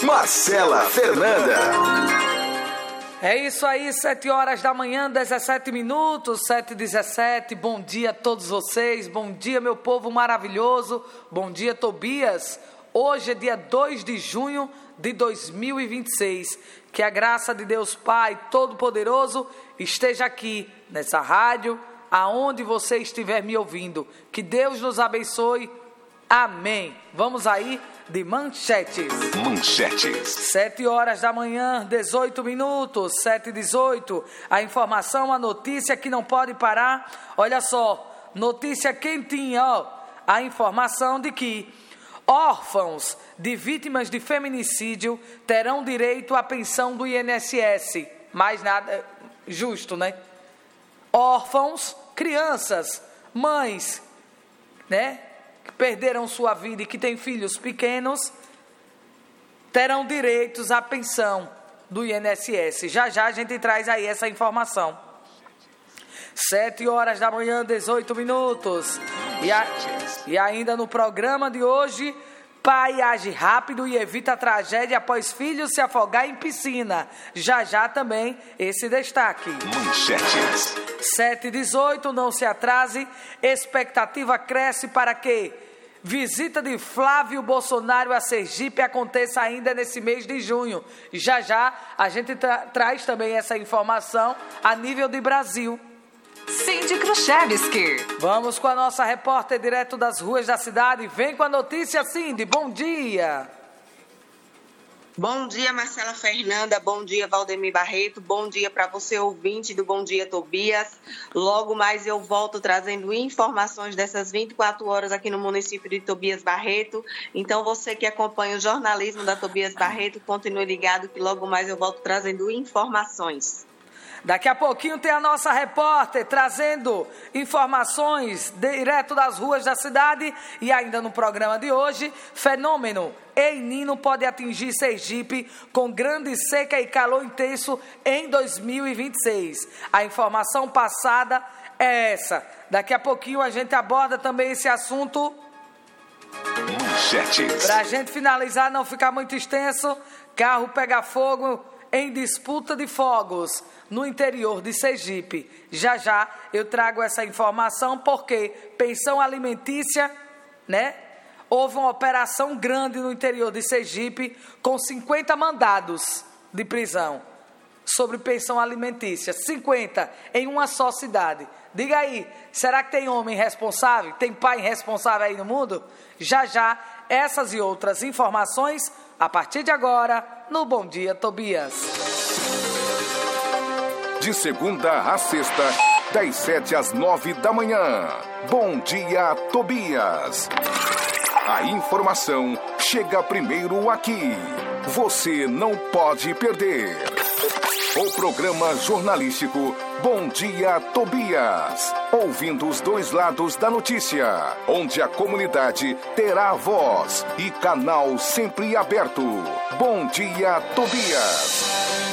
Marcela Fernanda. É isso aí, 7 horas da manhã, 17 minutos, 7h17. Bom dia a todos vocês, bom dia meu povo maravilhoso, bom dia Tobias. Hoje é dia 2 de junho de 2026. Que a graça de Deus Pai Todo-Poderoso esteja aqui nessa rádio, aonde você estiver me ouvindo. Que Deus nos abençoe. Amém. Vamos aí de manchetes. 7 horas da manhã, 18 minutos, 7h18. A informação, a notícia que não pode parar. Olha só, notícia quentinha, ó. A informação de que órfãos de vítimas de feminicídio terão direito à pensão do INSS. Mais nada, justo, né? Órfãos, crianças, mães, né? Que perderam sua vida e que têm filhos pequenos, terão direitos à pensão do INSS. Já a gente traz aí essa informação. 7 horas da manhã, 18 minutos. E ainda no programa de hoje, pai age rápido e evita tragédia após filho se afogar em piscina. Já também esse destaque. Manchetes. 7h18, não se atrase. Expectativa cresce para que visita de Flávio Bolsonaro a Sergipe aconteça ainda nesse mês de junho. Já a gente traz também essa informação a nível de Brasil. Cindy Kruszewski. Vamos com a nossa repórter direto das ruas da cidade. Vem com a notícia, Cindy. Bom dia. Bom dia, Marcela Fernanda. Bom dia, Valdemir Barreto. Bom dia para você, ouvinte do Bom Dia Tobias. Logo mais eu volto trazendo informações dessas 24 horas aqui no município de Tobias Barreto. Então, você que acompanha o jornalismo da Tobias Barreto, continue ligado que logo mais eu volto trazendo informações. Daqui a pouquinho tem a nossa repórter trazendo informações direto das ruas da cidade. E ainda no programa de hoje, fenômeno El Niño pode atingir Sergipe com grande seca e calor intenso em 2026. A informação passada é essa. Daqui a pouquinho a gente aborda também esse assunto. Manchetes. Para a gente finalizar, não ficar muito extenso, carro pega fogo em disputa de fogos no interior de Sergipe. Já eu trago essa informação porque pensão alimentícia, né? Houve uma operação grande no interior de Sergipe com 50 mandados de prisão sobre pensão alimentícia. 50 em uma só cidade. Diga aí, será que tem homem responsável? Tem pai responsável aí no mundo? Já essas e outras informações a partir de agora no Bom Dia Tobias. De segunda a sexta, das 7 às 9 da manhã. Bom Dia Tobias. A informação chega primeiro aqui. Você não pode perder. O programa jornalístico Bom Dia Tobias. Ouvindo os dois lados da notícia, onde a comunidade terá voz e canal sempre aberto. Bom Dia Tobias.